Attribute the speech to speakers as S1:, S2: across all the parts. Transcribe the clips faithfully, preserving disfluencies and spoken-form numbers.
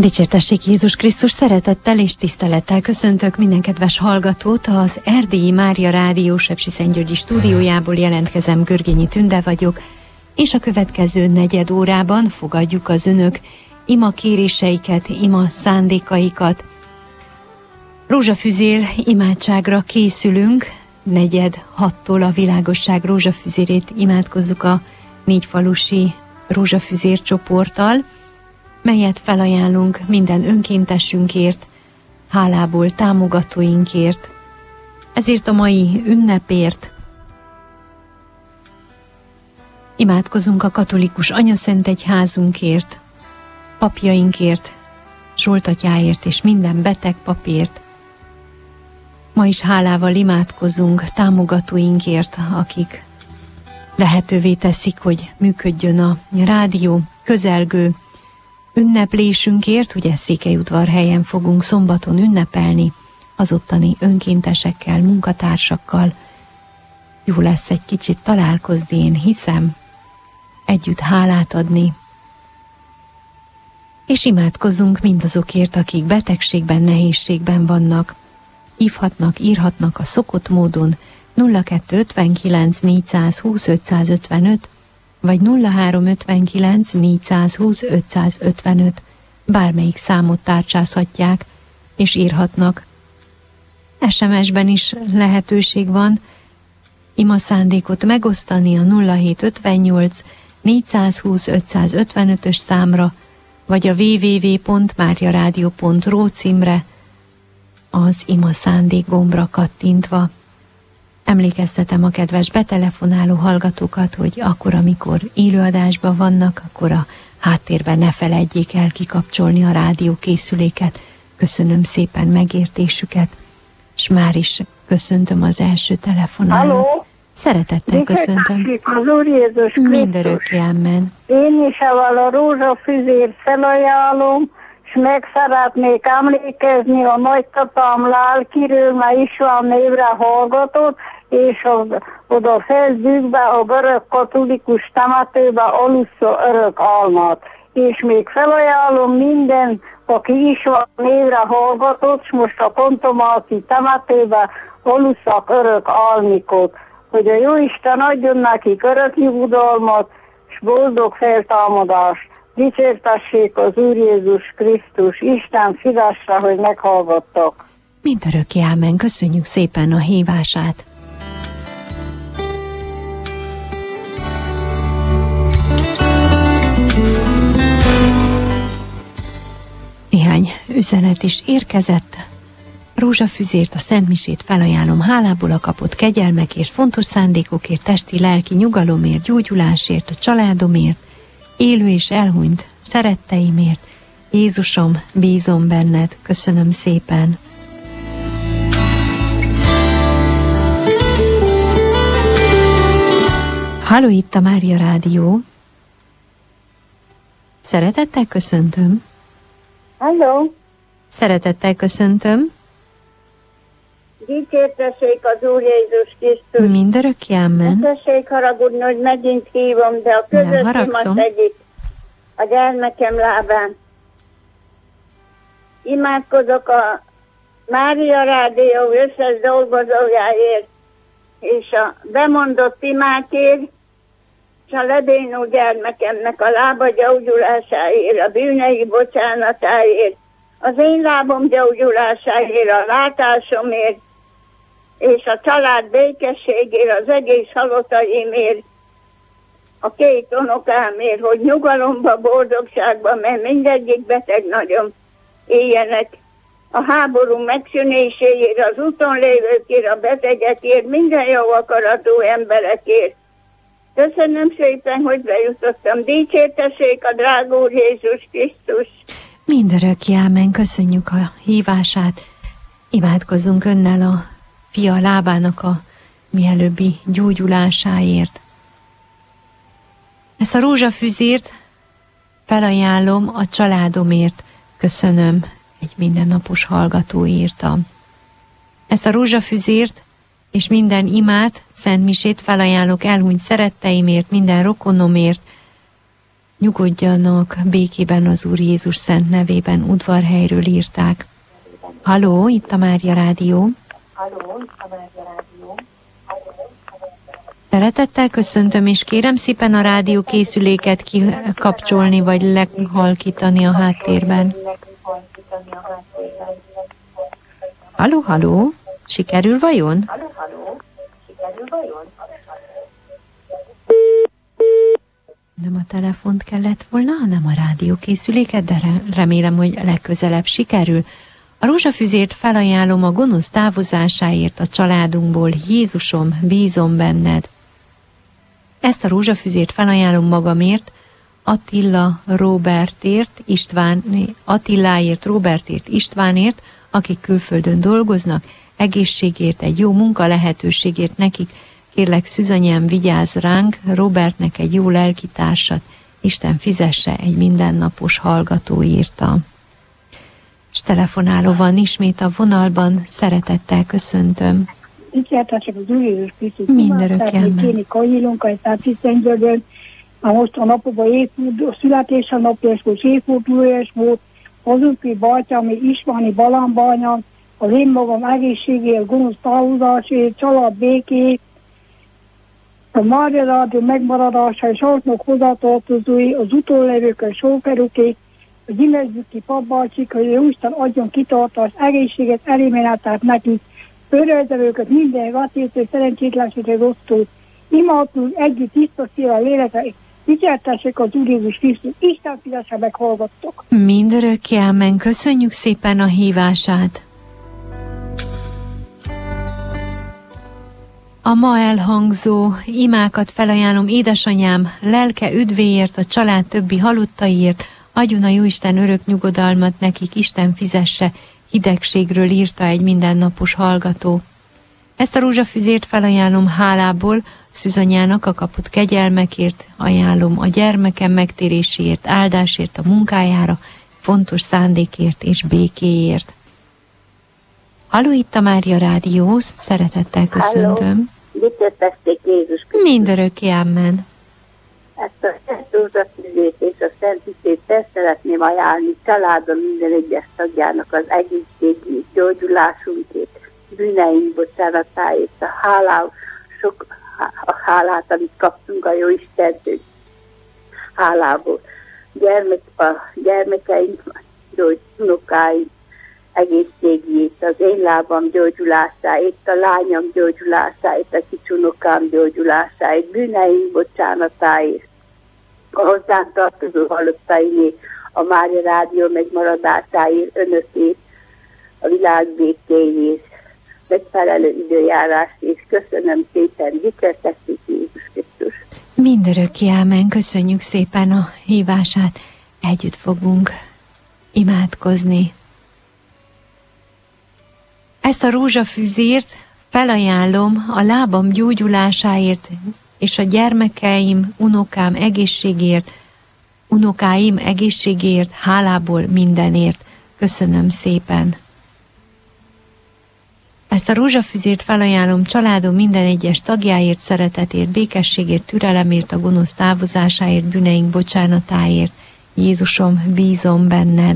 S1: Dicsértessék Jézus Krisztus, szeretettel és tisztelettel köszöntök minden kedves hallgatót. Az Erdélyi Mária Rádió Sepsiszentgyörgyi stúdiójából jelentkezem, Görgényi Tünde vagyok, és a következő negyed órában fogadjuk az önök ima kéréseiket, ima szándékaikat. Rózsafüzér imádságra készülünk, negyed hattól a világosság rózsafüzérét imádkozzuk a négyfalusi rózsafüzér csoporttal, melyet felajánlunk minden önkéntesünkért, hálából támogatóinkért, ezért a mai ünnepért. Imádkozunk a katolikus anyaszentegyházunkért, papjainkért, Zsoltatyáért és minden beteg papért. Ma is hálával imádkozunk támogatóinkért, akik lehetővé teszik, hogy működjön a rádió, közelgő ünneplésünkért. Ugye Székelyudvarhelyen fogunk szombaton ünnepelni az ottani önkéntesekkel, munkatársakkal. Jó lesz egy kicsit találkozni, én hiszem, együtt hálát adni. És imádkozzunk mindazokért, akik betegségben, nehézségben vannak. Hívhatnak, írhatnak a szokott módon nulla kettő ötvenkilenc négyszázhúsz ötszázötvenöt vagy nulla három ötvenkilenc négyszázhúsz ötszázötvenöt, bármelyik számot tárcsázhatják, és írhatnak. es em es-ben is lehetőség van ima szándékot megosztani a nulla hét ötvennyolc négyszázhúsz ötszázötvenötös számra, vagy a double-u double-u double-u pont máriaradio pont ro címre, az ima szándék gombra kattintva. Emlékeztetem a kedves betelefonáló hallgatókat, hogy akkor, amikor élőadásban vannak, akkor a háttérben ne feledjék el kikapcsolni a rádiókészüléket. Köszönöm szépen megértésüket, és már is köszöntöm az első telefonálót.
S2: Halló?
S1: Szeretettel köszöntöm.
S2: Az Úr Jézus Krisztus.
S1: Mindörökké, amen.
S2: Én is a rózsafüzért felajánlom, és meg szeretnék emlékezni a nagypapám lelkiről, mert is van névre hallgatott, és az, oda Feldükbe, a görög katolikus temetőbe alussza örök almat. És még felajánlom minden, aki is van névre hallgatott, és most a Pontomarti temetőbe alusszak örök almikot, hogy a Jóisten adjon nekik örök nyugodalmat, és boldog feltámadást. Dicsértessék az Úr Jézus Krisztus, Isten fidesre, hogy meghallgattak.
S1: Mindörökké, ámen. Köszönjük szépen a hívását. Néhány üzenet is érkezett. Rózsafüzért, a szentmisét felajánlom hálából a kapott kegyelmekért, fontos szándékokért, testi, lelki nyugalomért, gyógyulásért, a családomért, élő és elhunyt szeretteimért. Jézusom, bízom benned. Köszönöm szépen. Halló, itt a Mária Rádió. Szeretettel köszöntöm.
S2: Halló.
S1: Szeretettel köszöntöm.
S2: Dicsértessék az Úr Jézus Krisztus.
S1: Mindörökké, amen.
S2: Tessék haragudni, hogy megint hívom, de a közöttimat egyik a gyermekem lábán. Imádkozok a Mária Rádió összes dolgozójáért, és a bemondott imákért, és a lebénul gyermekemnek a lába gyógyulásáért, a bűnei bocsánatáért, az én lábom gyógyulásáért, a látásomért, és a család békességért, az egész halottaimért, a két unokámért, hogy nyugalomba, boldogságba, mert mindegyik beteg nagyon éljenek. A háború megszűnéséért, az úton lévőkért, a betegekért, minden jó akaratú emberekért. Köszönöm szépen, hogy bejutottam. Dicsértessék a drága Úr Jézus Krisztus.
S1: Mindörökké, ámen. Köszönjük a hívását. Imádkozunk önnel a fia lábának a mielőbbi gyógyulásáért. Ezt a rózsafüzért felajánlom a családomért. Köszönöm, egy mindennapos hallgató írta. Ezt a rózsafüzért és minden imát, szentmisét felajánlok elhunyt szeretteimért, minden rokonomért, nyugodjanak békében az Úr Jézus szent nevében, Udvarhelyről írták. Halló, itt a Mária Rádió. Halló, itt a Mária Rádió. Szeretettel köszöntöm, és kérem szépen a rádió készüléket kikapcsolni, vagy lehalkítani a háttérben. Halló, halló, sikerül vajon? Halló, halló, sikerül vajon? Nem a telefont kellett volna, hanem a rádiókészüléket, de remélem, hogy legközelebb sikerül. A rózsafüzért felajánlom a gonosz távozásáért a családunkból, Jézusom, bízom benned. Ezt a rózsafüzért felajánlom magamért, Attila Robertért, István, Attiláért, Robertért, Istvánért, akik külföldön dolgoznak, egészségért, egy jó munka lehetőségért nekik. Kérlek, Szűzanyám, vigyázz ránk, Robertnek egy jó lelkitársat, Isten fizesse, egy mindennapos hallgató írta. És telefonáló van ismét a vonalban, szeretettel köszöntöm.
S3: Dicsértessek az Úr Jézus Krisztus.
S1: Mindörökkelmen.
S3: Kéni Kajilonka, egy száztizengyödön, már most a napokban évforduló, születése napja, és most évfordulója volt, azonki Bajtyámi Istváni Balambanya, az én magam egészségért, gonosz távozásért, család békét, a Mária Rádió megmaradása és azoknak hozzátartozói, az utólevők, a sóferukék, a gyümölcsbükki papbácsik, hogy Isten adjon kitartást, egészséget, eréménetet nekik, öröldevőket, minden vatétől, szerencsétlenségre rosszul. Imádtunk együtt tiszta szívvel lélekre, dicsértessék az Úr Jézus Krisztus, Isten fizesse meg, hallgattok.
S1: Mindörökké, ámen. Köszönjük szépen a hívását. A ma elhangzó imákat felajánlom édesanyám lelke üdvéért, a család többi halottaiért, adjon a Jóisten örök nyugodalmat nekik, Isten fizesse, hidegségről írta egy mindennapos hallgató. Ezt a rózsafüzért felajánlom hálából, Szűzanyának a kapott kegyelmekért, ajánlom a gyermekem megtéréséért, áldásért a munkájára, fontos szándékért és békéért. Halló, itt a Mária Rádió, szeretettel köszöntöm.
S4: Dicsértessék Jézus Krisztus.
S1: Mindörökké, ámen.
S4: Ezt a Szent Rózsafüzét és a Szent Misét szeretném ajánlani családom minden egyes tagjának az egészségügy, gyógyulásunkért, bűneink bocsánatáért, a hálá, sok a hálát, amit kaptunk a Jóistentől, hálából. Gyermek, a gyermekeink, unokáink egészségét, az én lábam gyógyulásáért, a lányom gyógyulásáért, a kicsunokám gyógyulásáért, bűneink bocsánatáért, a hozzánk tartozó halottainé, a Mária Rádió megmaradásáért, önökért, a világ békéjét, megfelelő időjárás, és köszönöm szépen, dicsértessék Jézus Krisztus.
S1: Mindörökké, ámen. Köszönjük szépen a hívását. Együtt fogunk imádkozni. Ezt a rózsafüzért felajánlom a lábam gyógyulásáért, és a gyermekeim, unokám egészségért, unokáim egészségért, hálából mindenért. Köszönöm szépen. Ezt a rózsafüzért felajánlom családom minden egyes tagjáért, szeretetért, békességért, türelemért, a gonosz távozásáért, bűneink bocsánatáért. Jézusom, bízom benned.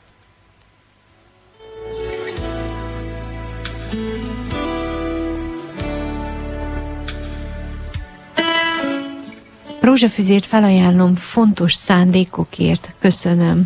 S1: Rózsafüzért felajánlom fontos szándékokért. Köszönöm.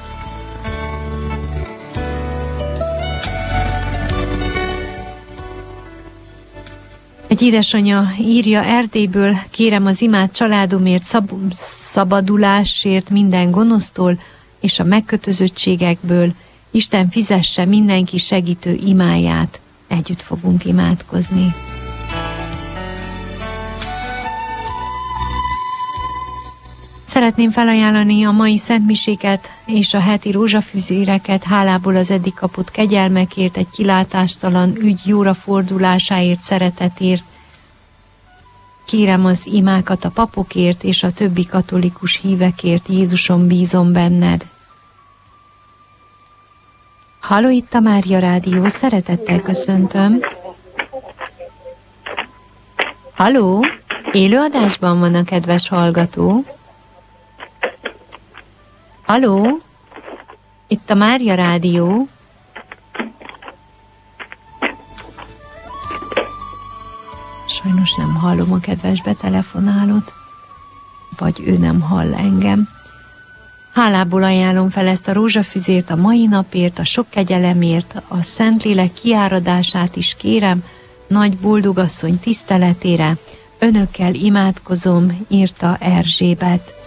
S1: Egy édesanyja írja Erdélyből, kérem az imád családomért, szab- szabadulásért minden gonosztól és a megkötözöttségekből. Isten fizesse mindenki segítő imáját. Együtt fogunk imádkozni. Szeretném felajánlani a mai szentmiséket és a heti rózsafüzéreket, hálából az eddig kapott kegyelmekért, egy kilátástalan ügy jóra fordulásáért, szeretetért. Kérem az imákat a papokért és a többi katolikus hívekért. Jézusom, bízom benned. Halló, itt a Mária Rádió, szeretettel köszöntöm. Halló, élőadásban van a kedves hallgató. Halló? Itt a Mária Rádió. Sajnos nem hallom a kedves betelefonálót, vagy ő nem hall engem. Hálából ajánlom fel ezt a rózsafüzért a mai napért, a sok kegyelemért, a Szentlélek kiáradását is kérem, nagy boldogasszony tiszteletére. Önökkel imádkozom, írta Erzsébet.